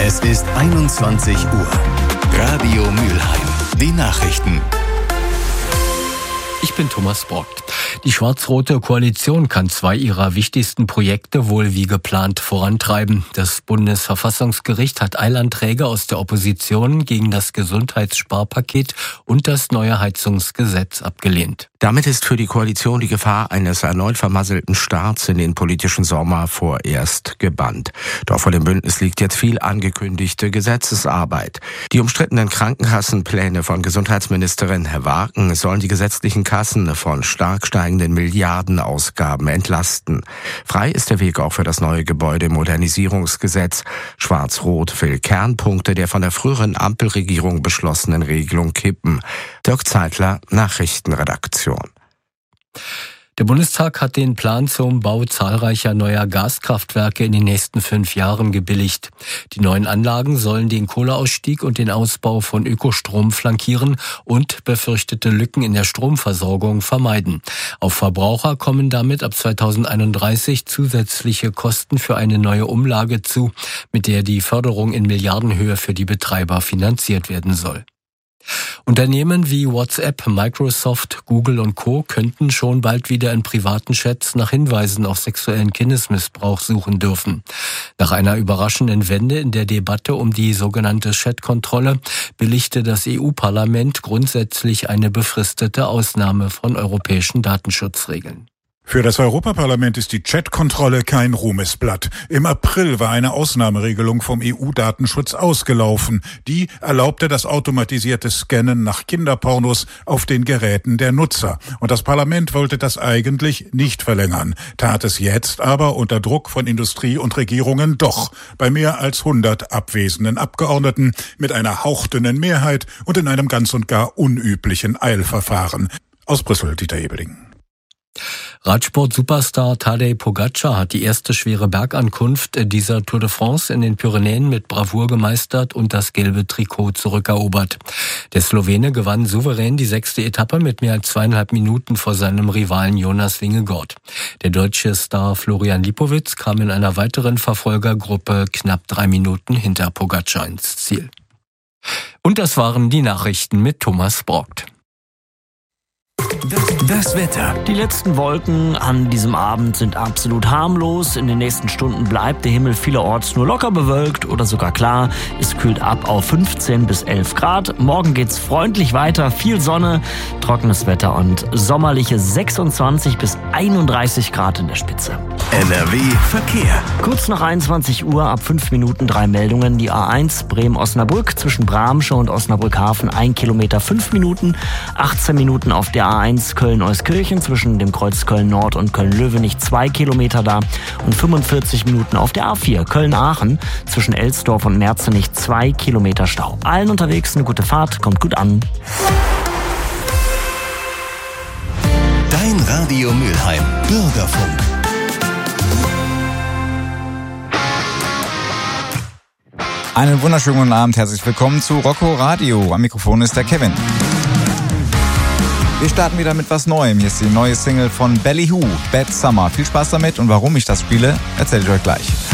Es ist 21 Uhr. Radio Mülheim. Die Nachrichten. Ich bin Thomas Borgt. Die schwarz-rote Koalition kann zwei ihrer wichtigsten Projekte wohl wie geplant vorantreiben. Das Bundesverfassungsgericht hat Eilanträge aus der Opposition gegen das Gesundheitssparpaket und das neue Heizungsgesetz abgelehnt. Damit ist für die Koalition die Gefahr eines erneut vermasselten Starts in den politischen Sommer vorerst gebannt. Doch vor dem Bündnis liegt jetzt viel angekündigte Gesetzesarbeit. Die umstrittenen Krankenkassenpläne von Gesundheitsministerin Herr Waagen sollen die gesetzlichen Kassen von stark steigenden Milliardenausgaben entlasten. Frei ist der Weg auch für das neue Gebäudemodernisierungsgesetz. Schwarz-Rot will Kernpunkte der von der früheren Ampelregierung beschlossenen Regelung kippen. Dirk Zeitler, Nachrichtenredaktion. Der Bundestag hat den Plan zum Bau zahlreicher neuer Gaskraftwerke in den nächsten 5 Jahren gebilligt. Die neuen Anlagen sollen den Kohleausstieg und den Ausbau von Ökostrom flankieren und befürchtete Lücken in der Stromversorgung vermeiden. Auf Verbraucher kommen damit ab 2031 zusätzliche Kosten für eine neue Umlage zu, mit der die Förderung in Milliardenhöhe für die Betreiber finanziert werden soll. Unternehmen wie WhatsApp, Microsoft, Google und Co. könnten schon bald wieder in privaten Chats nach Hinweisen auf sexuellen Kindesmissbrauch suchen dürfen. Nach einer überraschenden Wende in der Debatte um die sogenannte Chatkontrolle billigte das EU-Parlament grundsätzlich eine befristete Ausnahme von europäischen Datenschutzregeln. Für das Europaparlament ist die Chat-Kontrolle kein Ruhmesblatt. Im April war eine Ausnahmeregelung vom EU-Datenschutz ausgelaufen. Die erlaubte das automatisierte Scannen nach Kinderpornos auf den Geräten der Nutzer. Und das Parlament wollte das eigentlich nicht verlängern, tat es jetzt aber unter Druck von Industrie und Regierungen doch, bei mehr als 100 abwesenden Abgeordneten mit einer hauchdünnen Mehrheit und in einem ganz und gar unüblichen Eilverfahren. Aus Brüssel, Dieter Ebeling. Radsport-Superstar Tadej Pogačar hat die erste schwere Bergankunft dieser Tour de France in den Pyrenäen mit Bravour gemeistert und das gelbe Trikot zurückerobert. Der Slowene gewann souverän die 6. Etappe mit mehr als 2,5 Minuten vor seinem Rivalen Jonas Vingegaard. Der deutsche Star Florian Lipowitz kam in einer weiteren Verfolgergruppe knapp 3 Minuten hinter Pogačar ins Ziel. Und das waren die Nachrichten mit Thomas Borgt. Das Wetter. Die letzten Wolken an diesem Abend sind absolut harmlos. In den nächsten Stunden bleibt der Himmel vielerorts nur locker bewölkt oder sogar klar. Es kühlt ab auf 15 bis 11 Grad. Morgen geht's freundlich weiter. Viel Sonne, trockenes Wetter und sommerliche 26 bis 31 Grad in der Spitze. NRW Verkehr. Kurz nach 21 Uhr, ab 5 Minuten 3 Meldungen. Die A1 Bremen-Osnabrück zwischen Bramsche und Osnabrück-Hafen 1 Kilometer 5 Minuten. 18 Minuten auf der A1 Köln-Euskirchen zwischen dem Kreuz Köln-Nord und Köln-Löwenich 2 Kilometer da. Und 45 Minuten auf der A4 Köln-Aachen zwischen Elsdorf und Merzenich 2 Kilometer Stau. Allen unterwegs eine gute Fahrt, kommt gut an. Dein Radio Mülheim. Bürgerfunk. Einen wunderschönen guten Abend, herzlich willkommen zu Rocco Radio. Am Mikrofon ist der Kevin. Wir starten wieder mit was Neuem. Hier ist die neue Single von Ballyhoo, Bad Summer. Viel Spaß damit und warum ich das spiele, erzähle ich euch gleich.